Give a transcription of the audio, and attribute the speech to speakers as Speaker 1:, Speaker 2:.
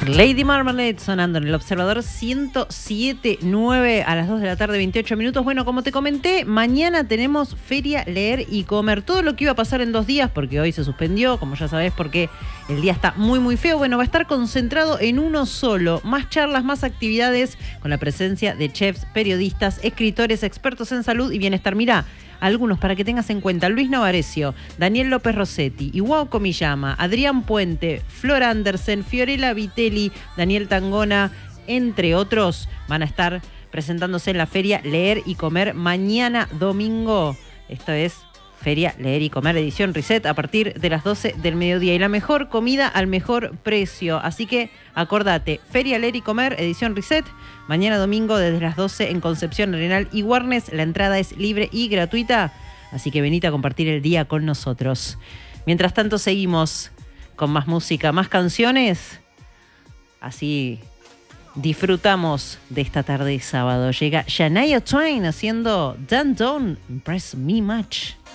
Speaker 1: Lady Marmalade sonando en el Observador 107.9 a las 2 de la tarde, 28 minutos. Bueno, como te comenté, mañana tenemos Feria Leer y Comer. Todo lo que iba a pasar en 2 días, porque hoy se suspendió, como ya sabés, porque el día está muy, muy feo. Bueno, va a estar concentrado en uno solo. Más charlas, más actividades, con la presencia de chefs, periodistas, escritores, expertos en salud y bienestar. Mirá, algunos para que tengas en cuenta: Luis Novarecio, Daniel López Rossetti, Iwao Komiyama, Adrián Puente, Flor Andersen, Fiorella Vitelli, Daniel Tangona, entre otros, van a estar presentándose en la Feria Leer y Comer mañana domingo. Esto es Feria Leer y Comer, edición Reset, a partir de las 12 del mediodía. Y la mejor comida al mejor precio. Así que acordate, Feria Leer y Comer, edición Reset, mañana domingo desde las 12 en Concepción, Arenal y Warnes. La entrada es libre y gratuita, así que venite a compartir el día con nosotros. Mientras tanto, seguimos con más música, más canciones. Así disfrutamos de esta tarde de sábado. Llega Shania Twain haciendo Don't Impress Me Much.